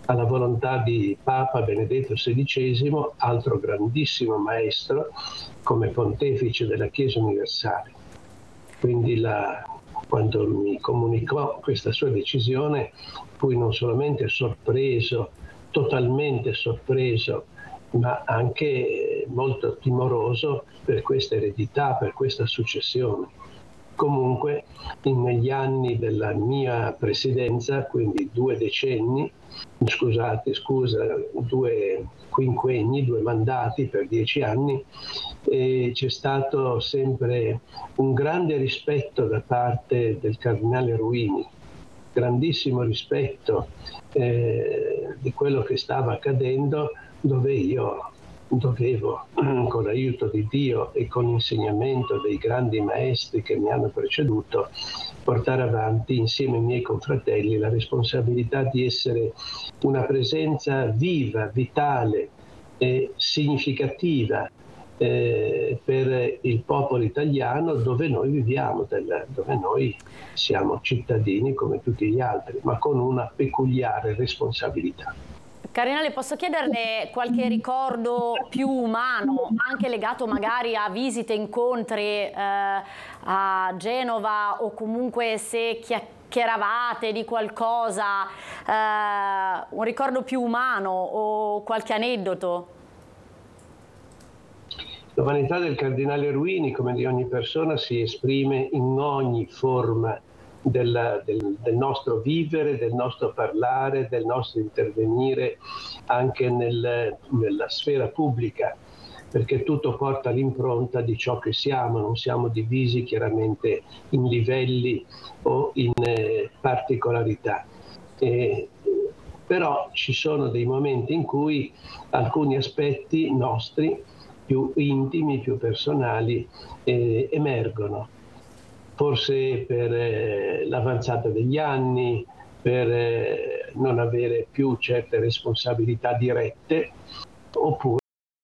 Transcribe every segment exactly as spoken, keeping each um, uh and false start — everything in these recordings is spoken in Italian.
alla volontà di Papa Benedetto sedicesimo, altro grandissimo maestro come pontefice della Chiesa universale. Quindi la, quando mi comunicò questa sua decisione fui non solamente sorpreso, totalmente sorpreso, ma anche molto timoroso per questa eredità, per questa successione. Comunque, negli anni della mia presidenza, quindi due decenni, scusate, scusa, due quinquenni, due mandati per dieci anni, e c'è stato sempre un grande rispetto da parte del cardinale Ruini, grandissimo rispetto eh, di quello che stava accadendo, dove io dovevo, con l'aiuto di Dio e con l'insegnamento dei grandi maestri che mi hanno preceduto, portare avanti insieme ai miei confratelli la responsabilità di essere una presenza viva, vitale e significativa eh, per il popolo italiano dove noi viviamo, del, dove noi siamo cittadini come tutti gli altri, ma con una peculiare responsabilità. Cardinale, posso chiederle qualche ricordo più umano, anche legato magari a visite, incontri eh, a Genova, o comunque se chiacchieravate di qualcosa, eh, un ricordo più umano o qualche aneddoto? L'umanità del cardinale Ruini, come di ogni persona, si esprime in ogni forma Del, del, del nostro vivere, del nostro parlare, del nostro intervenire anche nel, nella sfera pubblica, perché tutto porta l'impronta di ciò che siamo, non siamo divisi chiaramente in livelli o in eh, particolarità. E, però ci sono dei momenti in cui alcuni aspetti nostri, più intimi, più personali, eh, emergono. Forse per eh, l'avanzata degli anni, per eh, non avere più certe responsabilità dirette, oppure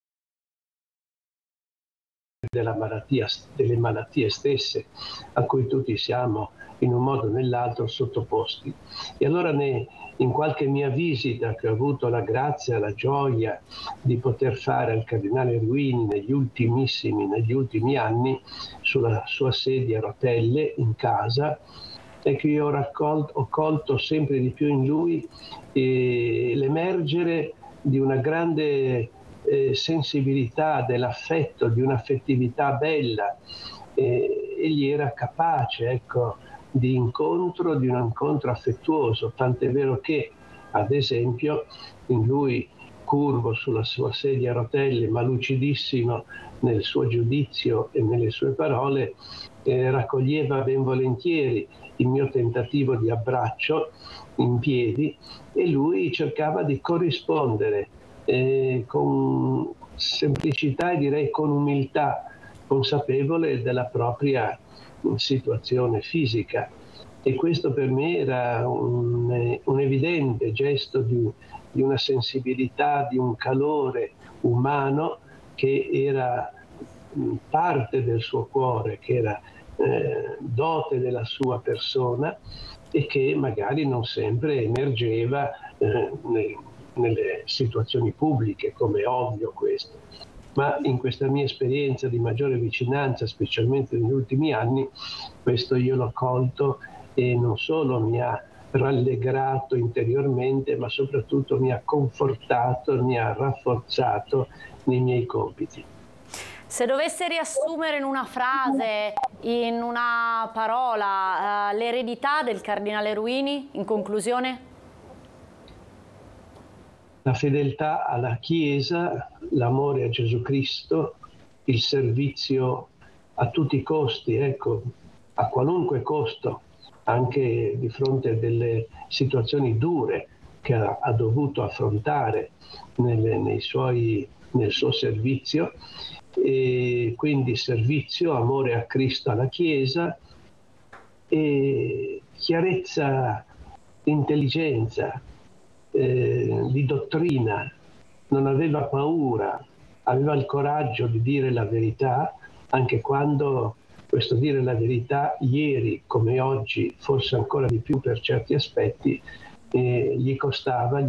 della malattia, delle malattie stesse a cui tutti siamo in un modo o nell'altro sottoposti. E allora ne, in qualche mia visita che ho avuto la grazia, la gioia di poter fare al cardinale Ruini negli ultimissimi, negli ultimi anni, sulla sua sedia a rotelle in casa, e che io ho, raccolto, ho colto sempre di più in lui eh, l'emergere di una grande eh, sensibilità, dell'affetto, di un'affettività bella. Eh, egli era capace, ecco, di incontro, di un incontro affettuoso, tant'è vero che, ad esempio, in lui curvo sulla sua sedia a rotelle, ma lucidissimo nel suo giudizio e nelle sue parole, eh, raccoglieva ben volentieri il mio tentativo di abbraccio in piedi, e lui cercava di corrispondere eh, con semplicità e direi con umiltà, consapevole della propria situazione fisica. E questo per me era un, un evidente gesto di, di una sensibilità, di un calore umano che era parte del suo cuore, che era eh, dote della sua persona, e che magari non sempre emergeva eh, nei, nelle situazioni pubbliche, come è ovvio questo. Ma in questa mia esperienza di maggiore vicinanza, specialmente negli ultimi anni, questo io l'ho colto, e non solo mi ha rallegrato interiormente, ma soprattutto mi ha confortato, mi ha rafforzato nei miei compiti. Se dovesse riassumere in una frase, in una parola, uh, l'eredità del cardinale Ruini, in conclusione? La fedeltà alla Chiesa, l'amore a Gesù Cristo, il servizio a tutti i costi, ecco, a qualunque costo, anche di fronte a delle situazioni dure che ha, ha dovuto affrontare nelle, nei suoi, nel suo servizio. E quindi servizio, amore a Cristo, alla Chiesa, e chiarezza, intelligenza, eh, di dottrina. Non aveva paura, aveva il coraggio di dire la verità, anche quando questo dire la verità ieri come oggi, forse ancora di più per certi aspetti, eh, gli costava,